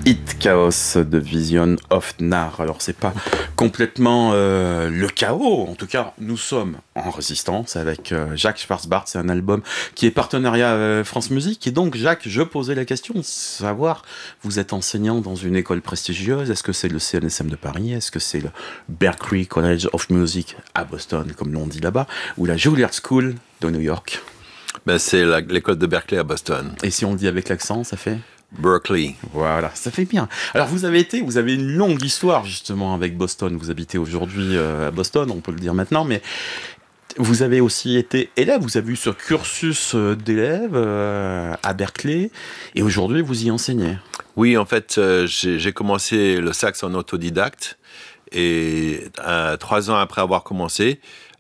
Hit Chaos de Vision of Nar. Alors c'est pas complètement le chaos, en tout cas nous sommes en résistance avec Jacques Schwarzbart. C'est un album qui est partenariat France Musique. Et donc Jacques, je posais la question de savoir, vous êtes enseignant dans une école prestigieuse, est-ce que c'est le CNSM de Paris, est-ce que c'est le Berklee College of Music à Boston comme l'on dit là-bas, ou la Juilliard School de New York? C'est l'école de Berklee à Boston. Et si on le dit avec l'accent, ça fait Berklee. Voilà, ça fait bien. Alors vous avez une longue histoire justement avec Boston. Vous habitez aujourd'hui à Boston, on peut le dire maintenant, mais vous avez aussi été élève, vous avez eu ce cursus d'élève à Berklee, et aujourd'hui vous y enseignez. Oui, en fait, j'ai commencé le sax en autodidacte, et 3 ans après avoir commencé,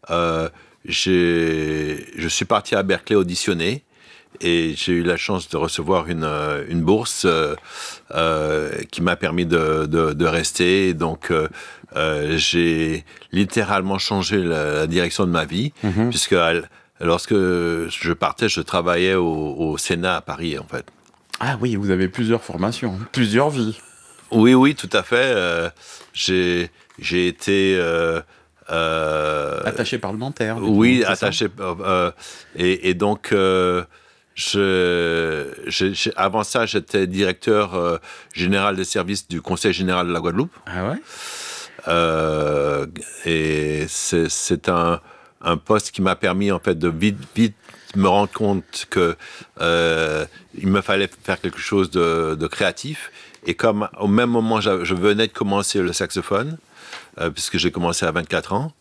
je suis parti à Berklee auditionner. Et j'ai eu la chance de recevoir une bourse qui m'a permis de rester. Et donc, j'ai littéralement changé la direction de ma vie, puisque lorsque je partais, je travaillais au Sénat à Paris, en fait. Ah oui, vous avez plusieurs formations, plusieurs vies. Oui, tout à fait. J'ai été... attaché parlementaire. Oui, attaché. Et donc... avant ça, j'étais directeur général des services du Conseil général de la Guadeloupe. Ah ouais. Et c'est un poste qui m'a permis en fait de vite me rendre compte que il me fallait faire quelque chose de créatif. Et comme au même moment, je venais de commencer le saxophone, puisque j'ai commencé à 24 ans.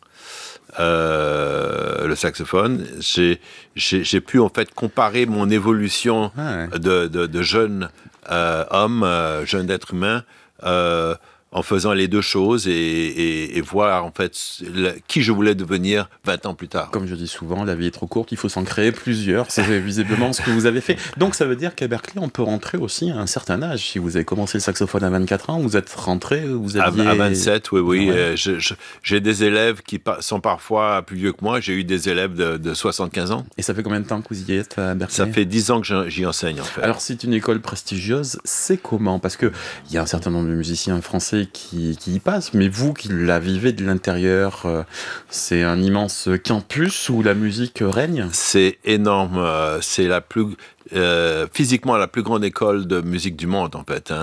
Le saxophone, j'ai pu en fait comparer mon évolution de jeune homme, jeune être humain, en faisant les deux choses et voir en fait qui je voulais devenir 20 ans plus tard. Comme je dis souvent, la vie est trop courte, il faut s'en créer plusieurs. C'est visiblement ce que vous avez fait. Donc ça veut dire qu'à Berklee, on peut rentrer aussi à un certain âge. Si vous avez commencé le saxophone à 24 ans, vous êtes rentré, vous aviez... À 27, oui. Ouais. J'ai des élèves qui sont parfois plus vieux que moi. J'ai eu des élèves de 75 ans. Et ça fait combien de temps que vous y êtes à Berklee? Ça fait 10 ans que j'y enseigne, en fait. Alors c'est une école prestigieuse, c'est comment? Parce qu'il y a un certain nombre de musiciens français qui y passent, mais vous qui la vivez de l'intérieur, c'est un immense campus où la musique règne? C'est énorme, c'est physiquement la plus grande école de musique du monde en fait.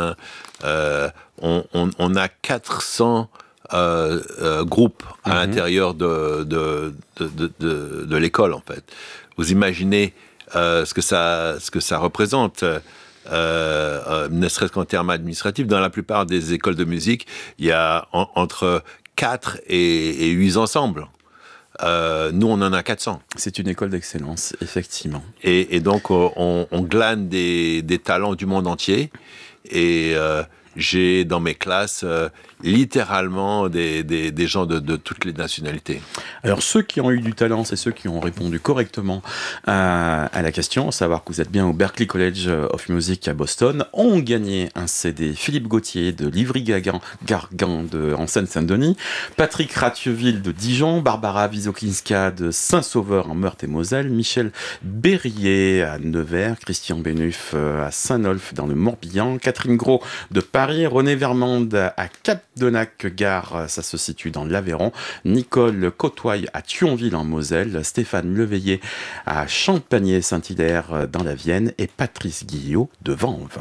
On a 400 groupes à l'intérieur de l'école en fait. Vous imaginez ce que ça représente. Ne serait-ce qu'en termes administratifs, dans la plupart des écoles de musique, il y a entre 4 et 8 ensembles. Nous, on en a 400. C'est une école d'excellence, effectivement. Et donc, on glane des talents du monde entier. Et j'ai dans mes classes littéralement des gens de toutes les nationalités. Alors ceux qui ont eu du talent, c'est ceux qui ont répondu correctement à la question, à savoir que vous êtes bien au Berklee College of Music à Boston, ont gagné un CD Philippe Gauthier de Livry-Gargan en Seine-Saint-Denis, Patrick Rathieville de Dijon, Barbara Wisokinska de Saint-Sauveur en Meurthe-et-Moselle, Michel Berrier à Nevers, Christian Bénuff à Saint-Nolff dans le Morbihan, Catherine Gros de Paris, René Vermande à Cap-Denac-Gare, ça se situe dans l'Aveyron, Nicole Cotoy à Thionville en Moselle, Stéphane Leveillé à Champagné-Saint-Hilaire dans la Vienne et Patrice Guillot de Vanves.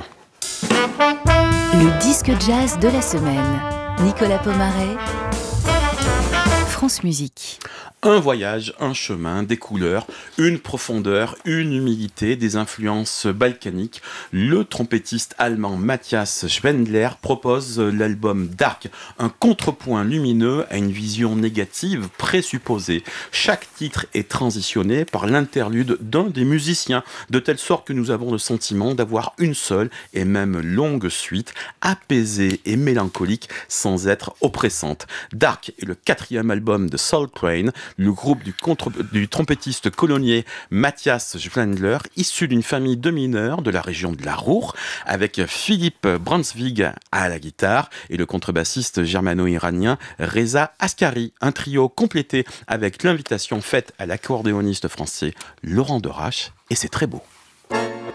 Le disque jazz de la semaine. Nicolas Pomaret, France Musique. Un voyage, un chemin, des couleurs, une profondeur, une humilité, des influences balkaniques. Le trompettiste allemand Matthias Schwendler propose l'album Dark, un contrepoint lumineux à une vision négative présupposée. Chaque titre est transitionné par l'interlude d'un des musiciens, de telle sorte que nous avons le sentiment d'avoir une seule et même longue suite, apaisée et mélancolique sans être oppressante. Dark est le 4e album de Soul Train, le groupe du trompettiste colonier Matthias Schwendler, issu d'une famille de mineurs de la région de la Ruhr, avec Philippe Brunswig à la guitare et le contrebassiste germano-iranien Reza Askari. Un trio complété avec l'invitation faite à l'accordéoniste français Laurent Derache, et c'est très beau.